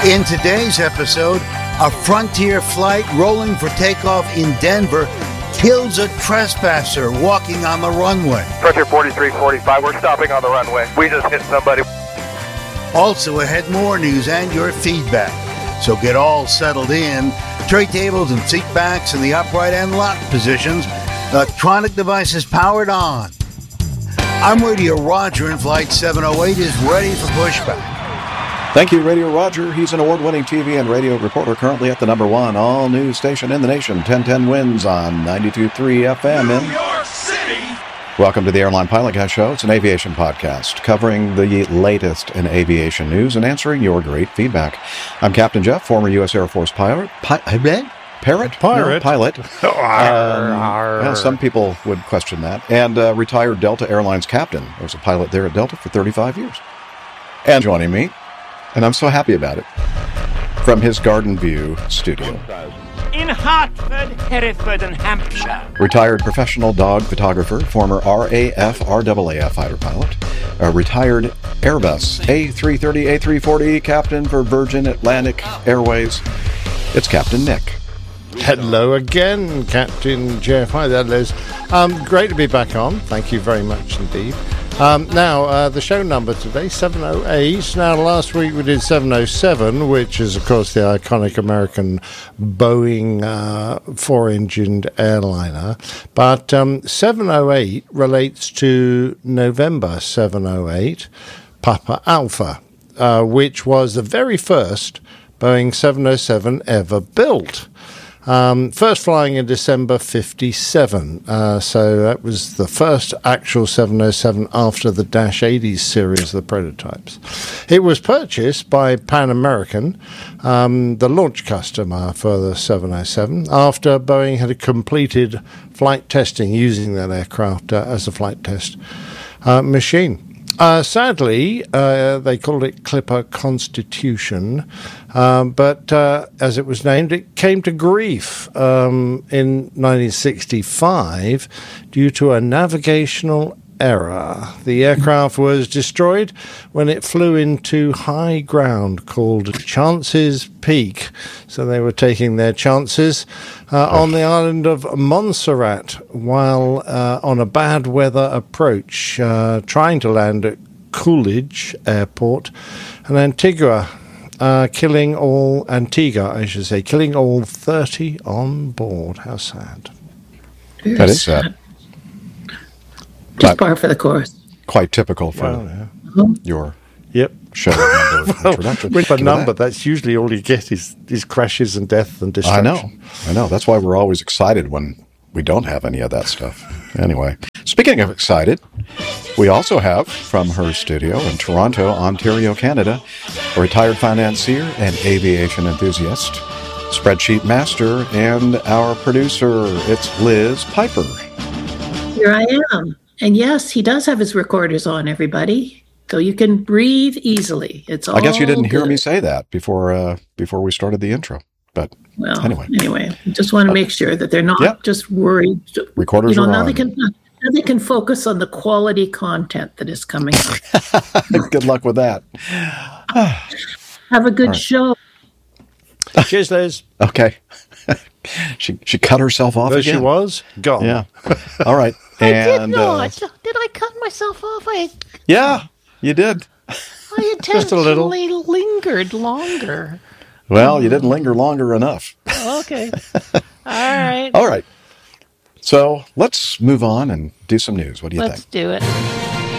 In today's episode, a Frontier flight rolling for takeoff in Denver kills a trespasser walking on the runway. Frontier 4345, we're stopping on the runway. We just hit somebody. Also ahead, more news and your feedback. So get all settled in. Tray tables and seat backs in the upright and lock positions. Electronic devices powered on. I'm Radio Roger, and Flight 708 is ready for pushback. Thank you, Radio Roger. He's an award-winning TV and radio reporter currently at the number one all-news station in the nation, 1010 Wins on 92.3 FM in New York City. Welcome to the Airline Pilot Guy Show. It's an aviation podcast covering the latest in aviation news and answering your great feedback. I'm Captain Jeff, former U.S. Air Force pilot. Pilot. Well, some people would question that. And retired Delta Airlines captain. I was a pilot there at Delta for 35 years. And joining me, and I'm so happy about it, from his Garden View studio. In Hartford, Hereford, and Hampshire. Retired professional dog photographer, former RAF fighter pilot, a retired Airbus A330, A340 captain for Virgin Atlantic Airways. It's Captain Nick. Hello again, Captain Jeff. Hi there, Liz. Great to be back on. Thank you very much indeed. Now, the show number today, 708. Now, last week we did 707, which is, of course, the iconic American Boeing four-engined airliner. But 708 relates to November 708, Papa Alpha, which was the very first Boeing 707 ever built. First flying in December 57, so that was the first actual 707 after the Dash 80 series of the prototypes. It was purchased by Pan American, the launch customer for the 707, after Boeing had completed flight testing using that aircraft as a flight test machine. Sadly, they called it Clipper Constitution, but as it was named, it came to grief in 1965 due to a navigational error. The aircraft was destroyed when it flew into high ground called Chances Peak. So they were taking their chances on the island of Montserrat while on a bad weather approach, trying to land at Coolidge Airport and Antigua, killing all 30 on board. How sad. That is sad. Just par for the course. Quite typical for your show number introduction. With a number, that's usually all you get is crashes and death and destruction. I know. That's why we're always excited when we don't have any of that stuff. Anyway, speaking of excited, we also have from her studio in Toronto, Ontario, Canada, a retired financier and aviation enthusiast, spreadsheet master, and our producer. It's Liz Piper. Here I am. And yes, he does have his recorders on, everybody. So you can breathe easily. It's all I guess you didn't hear good. me say that before we started the intro. But anyway, just want to make sure that they're not just worried. Recorders are now on. They can focus on the quality content that is coming up. Good luck with that. Have a good show. Cheers, Liz. Okay. She cut herself off There again. she was. Gone. Yeah. All right. I did not. Did I cut myself off? Yeah, you did. I intentionally lingered longer. Well, you didn't linger longer enough. Okay. All right. All right. So let's move on and do some news. What do you think? Let's do it.